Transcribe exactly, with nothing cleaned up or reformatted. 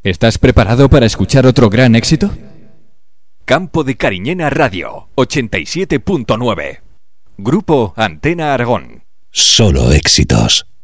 ¿Estás preparado para escuchar otro gran éxito? Campo de Cariñena Radio, ochenta y siete punto nueve. Grupo Antena Aragón. Solo éxitos.